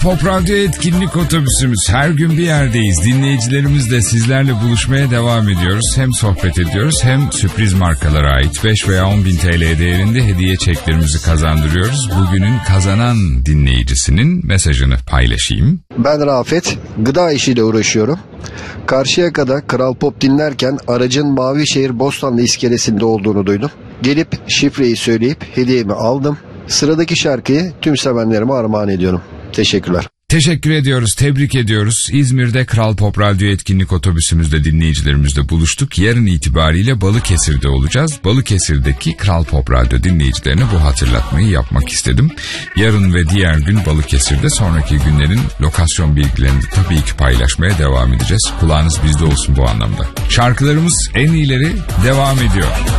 Pop Radyo etkinlik otobüsümüz. Her gün bir yerdeyiz. Dinleyicilerimizle sizlerle buluşmaya devam ediyoruz. Hem sohbet ediyoruz hem sürpriz markalara ait 5 veya 10 bin TL değerinde hediye çeklerimizi kazandırıyoruz. Bugünün kazanan dinleyicisinin mesajını paylaşayım. Ben Rafet, gıda işiyle uğraşıyorum. Karşıyaka'da Kral Pop dinlerken aracın Mavişehir Bostanlı iskelesinde olduğunu duydum. Gelip şifreyi söyleyip hediyemi aldım. Sıradaki şarkıyı tüm sevenlerime armağan ediyorum. Teşekkürler. Teşekkür ediyoruz, tebrik ediyoruz. İzmir'de Kral Pop Radyo etkinlik otobüsümüzde dinleyicilerimizle buluştuk. Yarın itibariyle Balıkesir'de olacağız. Balıkesir'deki Kral Pop Radyo dinleyicilerine bu hatırlatmayı yapmak istedim. Yarın ve diğer gün Balıkesir'de, sonraki günlerin lokasyon bilgilerini tabii ki paylaşmaya devam edeceğiz. Kulağınız bizde olsun bu anlamda. Şarkılarımız en iyileri devam ediyor.